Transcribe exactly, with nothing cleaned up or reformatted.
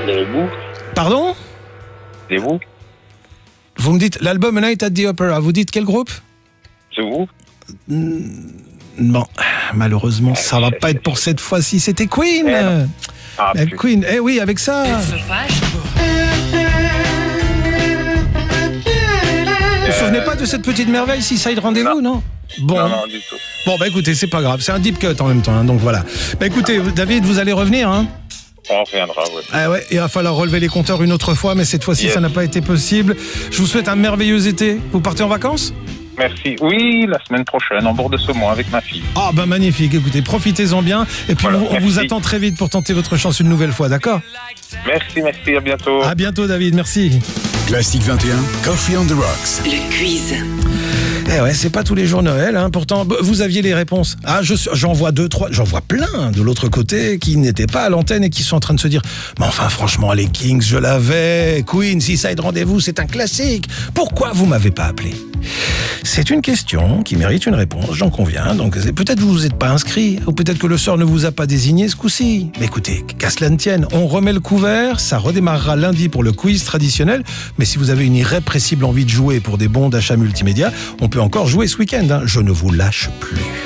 Et vous? Pardon? Et vous? Vous me dites l'album A Night at the Opera. Vous dites quel groupe? C'est vous? Bon, malheureusement, ça va pas être pour cette fois-ci. C'était Queen. Eh ah, Eh, Queen, eh oui, avec ça. Vous vous souvenez pas de cette petite merveille, Seaside Rendez-vous, non? Bon. Non, non, du tout. Bon, bah écoutez, c'est pas grave. C'est un deep cut en même temps, hein, donc voilà. Bah écoutez, David, vous allez revenir, hein? On reviendra, oui. Ah ouais, il va falloir relever les compteurs une autre fois, mais cette fois-ci, Yes. ça n'a pas été possible. Je vous souhaite un merveilleux été. Vous partez en vacances? Merci. Oui, la semaine prochaine, en bord de Saumon avec ma fille. Ah bah magnifique, écoutez, profitez-en bien. Et puis Voilà, on, on vous merci. attend très vite pour tenter votre chance une nouvelle fois, d'accord? Merci, merci, à bientôt. À bientôt, David, merci. Classique vingt et un, Coffee on the Rocks. Le quiz. Eh ouais, c'est pas tous les jours Noël, hein. Pourtant, b- vous aviez les réponses. Ah, je suis- j'en vois deux, trois, j'en vois plein de l'autre côté qui n'étaient pas à l'antenne et qui sont en train de se dire « Mais enfin, franchement, les Kings, je l'avais. Queen, Seaside Rendez-vous, c'est un classique. Pourquoi vous m'avez pas appelé ?» C'est une question qui mérite une réponse, j'en conviens. Donc c'est- peut-être vous vous êtes pas inscrit, ou peut-être que le sort ne vous a pas désigné ce coup-ci. Mais écoutez, qu'à cela ne tienne, on remet le couvert, ça redémarrera lundi pour le quiz traditionnel. Mais si vous avez une irrépressible envie de jouer pour des bons d'achat multimédia, on peut encore jouer ce week-end, hein. Je ne vous lâche plus.